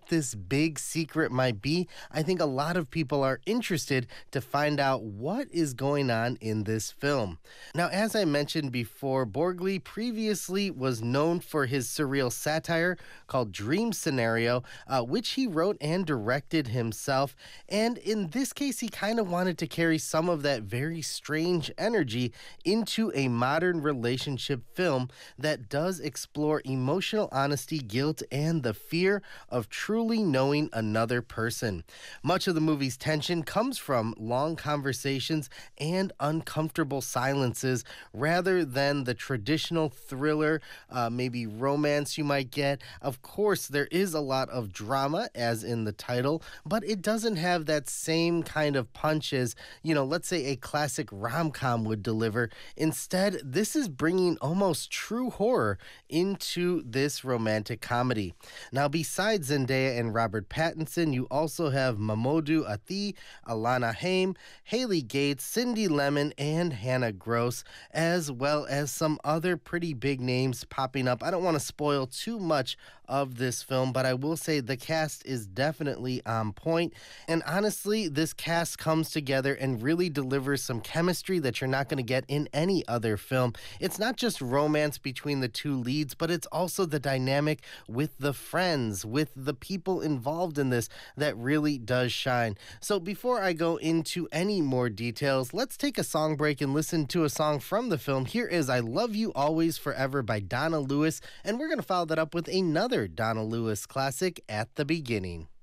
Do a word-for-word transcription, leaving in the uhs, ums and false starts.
this big secret might be, I think a lot of people are interested to find out what is going on in this film. Now, as I mentioned before, Borgli previously was known for his surreal satire called Dream Scenario, uh, which he wrote and directed himself. And in this case, he kind of wanted to carry some of that very strange energy into a modern relationship film that does explore emotional honesty, guilt, and the fear of truly knowing another person. Much of the movie's tension comes from long conversations and uncomfortable silences rather than the traditional thriller, uh, maybe romance you might get. Of course, there is a lot of drama, as in the title, but it doesn't have that same kind of punch as, you know, let's say a classic rom-com would deliver. Instead, this is bringing almost true horror into this romantic comedy. Now, besides Zendaya and Robert Pattinson, you also have Mamoudou Athie, Alana Haim, Haley Gates, Cindy Lemon, and Hannah Gross, as well as some other pretty big names popping up. I don't want to spoil too much of this film, but I will say the cast is definitely on point. And honestly, this cast comes together and really delivers some chemistry that you're not going to get in any other film. It's not just romance between the two leads, but it's also the dynamic with the friends, with the people involved in this that really does shine. So before I go into any more details, let's take a song break and listen to a song from the film. Here is I Love You Always Forever by Donna Lewis, and we're going to follow that up with another Donna Lewis classic, At the Beginning.